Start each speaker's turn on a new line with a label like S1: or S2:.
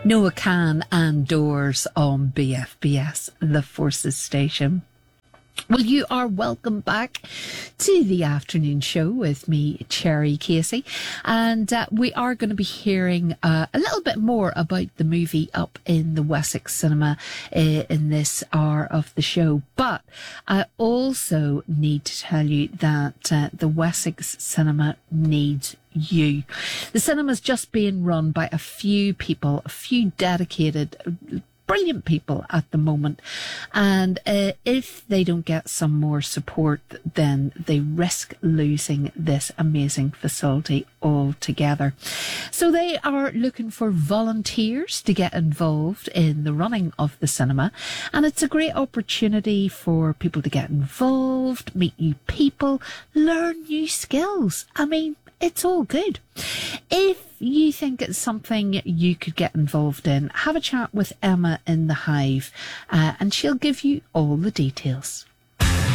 S1: Noah Kahn and Doors on BFBS, the Forces Station. Well, you are welcome back to the afternoon show with me, Cherry Casey, and we are going to be hearing a little bit more about the movie up in the Wessex Cinema in this hour of the show. But I also need to tell you that the Wessex Cinema needs you. The cinema's just being run by a few people, a few dedicated brilliant people at the moment, and if they don't get some more support, then they risk losing this amazing facility altogether. So they are looking for volunteers to get involved in the running of the cinema, and it's a great opportunity for people to get involved, meet new people, learn new skills. I mean, it's all good. If you think it's something you could get involved in, have a chat with Emma in the Hive, and she'll give you all the details.